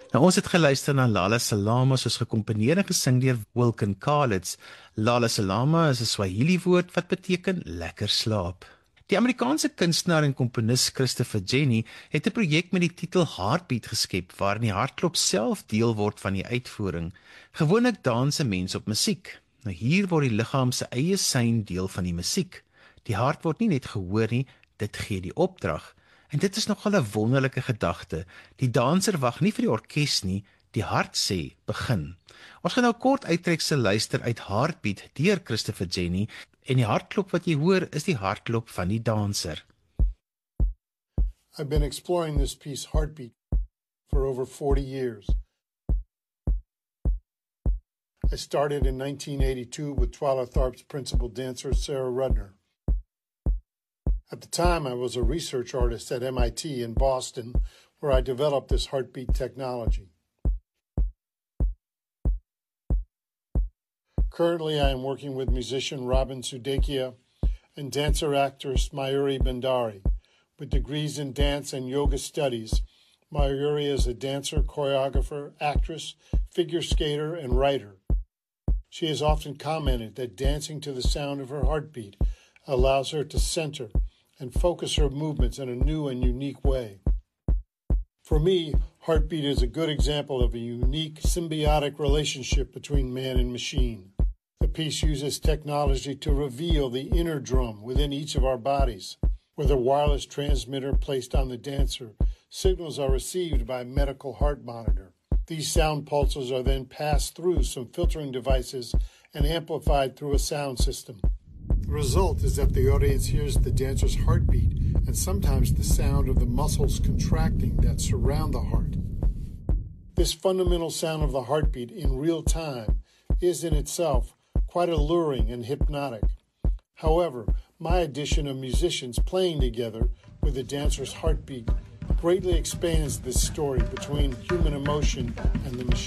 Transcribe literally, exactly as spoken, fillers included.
Nou ons het geluister na Lala Salama soos gekomponeer en gesing deur Wilkin Kalitz. Lala Salama is 'n Swahili woord wat beteken lekker slaap. Die Amerikaanse kunstenaar en komponis Christopher Jenny het 'n projek met die titel Heartbeat geskep waarin die hartklop self deel word van die uitvoering. Gewoonlik dans 'n mens op musiek. Nou hier word die liggaam se eie sein deel van die musiek. Die hart word nie net gehoor nie, dit gee die opdrag. En dit is nogal 'n wonderlike gedagte. Die danser wag nie vir die orkes nie, die hart sê begin. Ons gaan nou kort uittreksel luister uit Heartbeat deur Christopher Jenny en die hartklop wat jy hoor is die hartklop van die danser. I've been exploring this piece Heartbeat for over forty years. I started in nineteen eighty-two with Twyla Tharp's principal dancer Sarah Rudner. At the time, I was a research artist at M I T in Boston, where I developed this heartbeat technology. Currently, I am working with musician Robin Sudekia and dancer-actress Mayuri Bhandari. With degrees in dance and yoga studies, Mayuri is a dancer, choreographer, actress, figure skater, and writer. She has often commented that dancing to the sound of her heartbeat allows her to center and focus her movements in a new and unique way. For me, Heartbeat is a good example of a unique symbiotic relationship between man and machine. The piece uses technology to reveal the inner drum within each of our bodies. With a wireless transmitter placed on the dancer, signals are received by a medical heart monitor. These sound pulses are then passed through some filtering devices and amplified through a sound system. The result is that the audience hears the dancer's heartbeat and sometimes the sound of the muscles contracting that surround the heart. This fundamental sound of the heartbeat in real time is in itself quite alluring and hypnotic. However, my addition of musicians playing together with the dancer's heartbeat greatly expands this story between human emotion and the machine.